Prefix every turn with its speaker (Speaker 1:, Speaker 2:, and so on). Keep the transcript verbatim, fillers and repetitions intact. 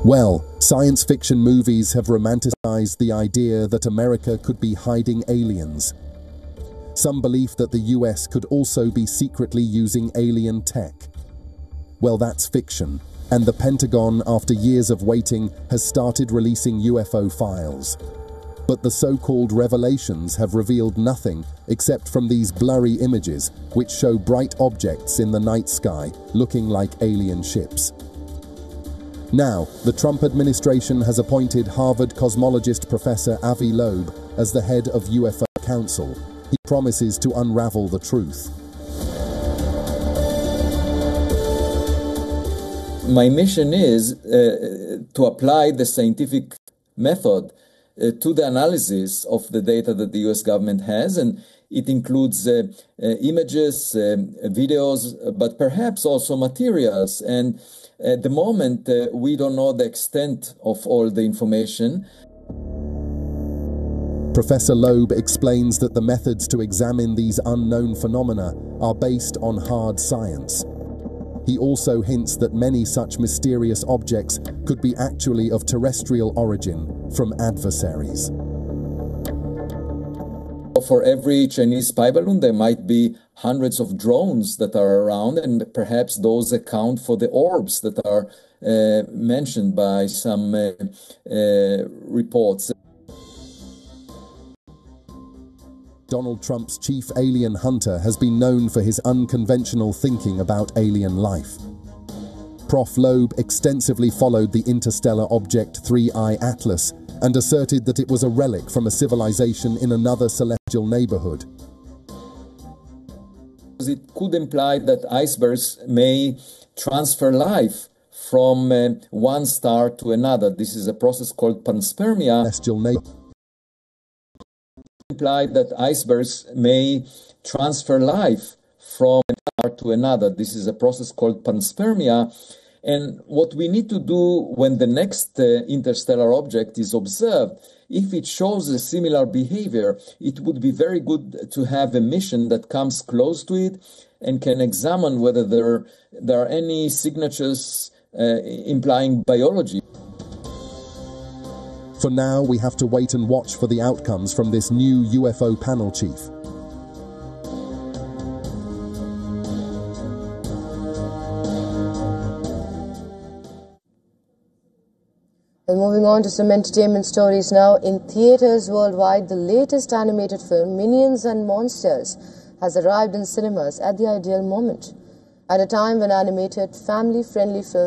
Speaker 1: Well, science fiction movies have romanticized the idea that America could be hiding aliens. Some believe that the U S could also be secretly using alien tech. Well, that's fiction, and the Pentagon, after years of waiting, has started releasing U F O files. But the so-called revelations have revealed nothing except from these blurry images which show bright objects in the night sky looking like alien ships. Now, the Trump administration has appointed Harvard cosmologist Professor Avi Loeb as the head of U F O Council. He promises to unravel the truth.
Speaker 2: My mission is uh, to apply the scientific method uh, to the analysis of the data that the U S government has, and it includes uh, uh, images, um, videos, but perhaps also materials. And at the moment, uh, we don't know the extent of all the information.
Speaker 1: Professor Loeb explains that the methods to examine these unknown phenomena are based on hard science. He also hints that many such mysterious objects could be actually of terrestrial origin from adversaries.
Speaker 2: For every Chinese spy balloon, there might be hundreds of drones that are around, and perhaps those account for the orbs that are uh, mentioned by some uh, uh, reports.
Speaker 1: Donald Trump's chief alien hunter has been known for his unconventional thinking about alien life. Professor Loeb extensively followed the interstellar object three I Atlas and asserted that it was a relic from a civilization in another celestial neighborhood.
Speaker 2: It could imply that icebergs may transfer life from uh, one star to another. This is a process called panspermia.
Speaker 1: Celestial neighborhood.
Speaker 2: Imply that icebergs may transfer life from one star to another. This is a process called panspermia. And what we need to do when the next uh, interstellar object is observed, if it shows a similar behavior, it would be very good to have a mission that comes close to it and can examine whether there, there are any signatures uh, implying biology.
Speaker 1: For now, we have to wait and watch for the outcomes from this new U F O panel chief.
Speaker 3: Well, moving on to some entertainment stories now. In theatres worldwide, the latest animated film, Minions and Monsters, has arrived in cinemas at the ideal moment. At a time when animated, family-friendly films